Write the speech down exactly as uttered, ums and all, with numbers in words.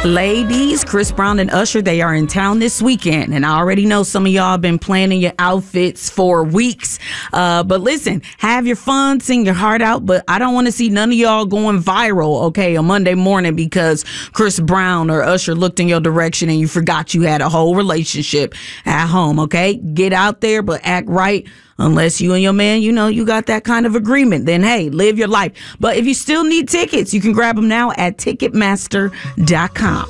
Ladies, Chris Brown and Usher, they are in town this weekend. And I already know some of y'all have been planning your outfits for weeks. Uh, but listen, have your fun, sing your heart out. But I don't want to see none of y'all going viral, okay, on Monday morning because Chris Brown or Usher looked in your direction and you forgot you had a whole relationship at home, okay? Get out there, but act right. Unless you and your man, you know, you got that kind of agreement, then hey, live your life. But if you still need tickets, you can grab them now at Ticketmaster dot com.